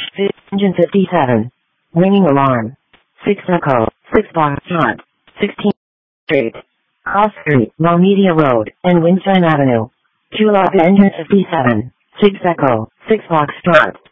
Engine 57. Ringing alarm. 6 Echo. 6 Box Front. 16 Street. Cross Street, Malmedia Road, and Windsheim Avenue. Tulip Engine 57. 6 Echo. 6 Box Front.